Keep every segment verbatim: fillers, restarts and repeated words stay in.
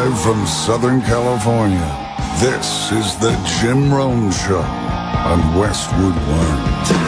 Live from Southern California, this is the Jim Rome Show on Westwood One.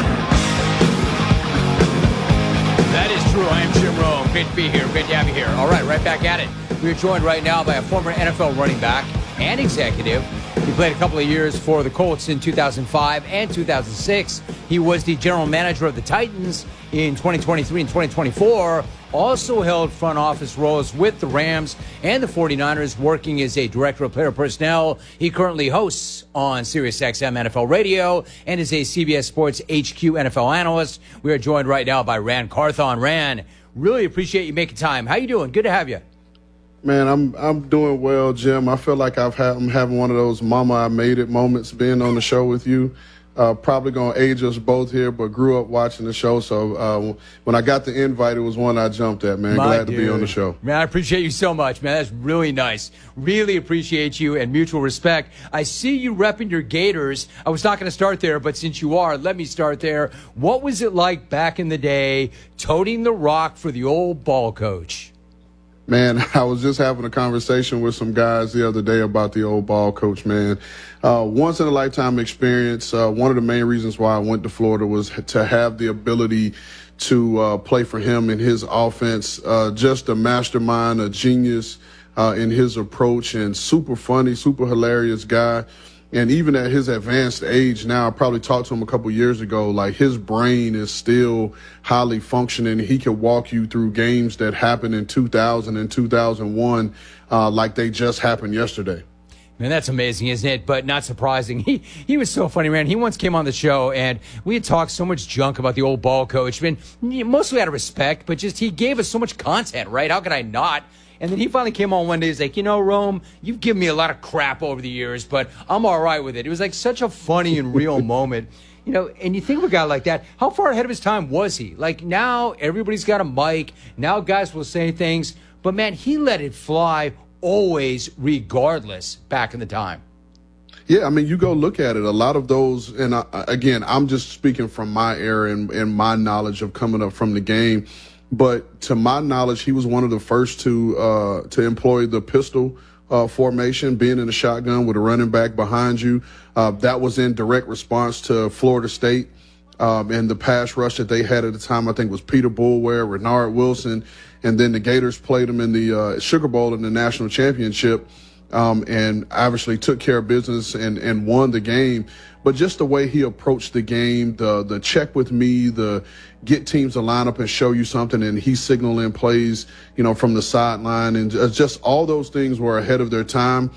That is true. I am Jim Rome. Great to be here. Great to have you here. All right, right back at it. We are joined right now by a former N F L running back and executive. He played a couple of years for the Colts in two thousand five and two thousand six. He was the general manager of the Titans in twenty twenty-three and twenty twenty-four. Also held front office roles with the Rams and the forty-niners, working as a director of player personnel. He currently hosts on SiriusXM N F L Radio and is a C B S Sports H Q N F L analyst. We are joined right now by Ran Carthon. Ran, really appreciate you making time. How you doing? Good to have you. Man, I'm I'm doing well, Jim. I feel like I've had, I'm having one of those mama I made it moments being on the show with you. Uh, probably going to age us both here, but grew up watching the show. So uh, when I got the invite, it was one I jumped at, man. My Glad dude. to be on the show. Man, I appreciate you so much, man. That's really nice. Really appreciate you and mutual respect. I see you repping your Gators. I was not going to start there, but since you are, let me start there. What was it like back in the day toting the rock for the old ball coach? Man, I was just having a conversation with some guys the other day about the old ball coach, man. Uh, once in a lifetime experience. Uh, one of the main reasons why I went to Florida was to have the ability to uh, play for him in his offense. Uh, just a mastermind, a genius uh, in his approach, and super funny, super hilarious guy. And even at his advanced age now, I probably talked to him a couple years ago, like his brain is still highly functioning. He can walk you through games that happened in two thousand and two thousand one uh, like they just happened yesterday. Man, that's amazing, isn't it? But not surprising. He he was so funny, man. He once came on the show, and we had talked so much junk about the old ball coach. I mean, mostly out of respect, but just he gave us so much content, right? How could I not? And then he finally came on one day. He's like, you know, Rome, you've given me a lot of crap over the years, but I'm all right with it. It was like such a funny and real moment. You know, and you think of a guy like that, how far ahead of his time was he? Like now everybody's got a mic. Now guys will say things. But, man, he let it fly always regardless back in the time. Yeah, I mean, you go look at it. A lot of those, and I, again, I'm just speaking from my era and, and my knowledge of coming up from the game. But to my knowledge, he was one of the first to uh, to employ the pistol uh, formation, being in a shotgun with a running back behind you. Uh, that was in direct response to Florida State um, and the pass rush that they had at the time. I think it was Peter Boulware, Renard Wilson, and then the Gators played them in the uh, Sugar Bowl in the national championship. Um, and obviously took care of business and, and won the game. But just the way he approached the game, the the check with me, the get teams to line up and show you something, and he signaling plays, you know, from the sideline, and just all those things were ahead of their time.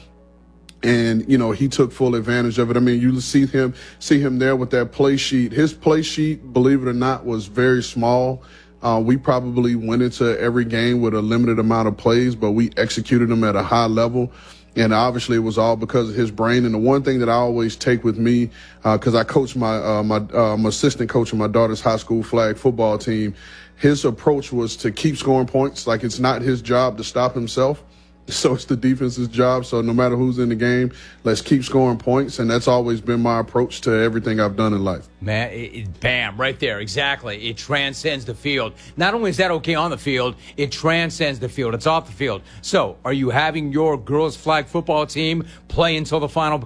And, you know, he took full advantage of it. I mean, you see him see him there with that play sheet. His play sheet, believe it or not, was very small. Uh, we probably went into every game with a limited amount of plays, but we executed them at a high level. And obviously it was all because of his brain. And the one thing that I always take with me, because uh, I coach my, uh, my, uh, I'm assistant coach of my daughter's high school flag football team. His approach was to keep scoring points. Like it's not his job to stop himself. So it's the defense's job. So no matter who's in the game, let's keep scoring points. And that's always been my approach to everything I've done in life. Man, it, it, bam, right there. Exactly. It transcends the field. Not only is that okay on the field, it transcends the field. It's off the field. So are you having your girls flag football team play until the final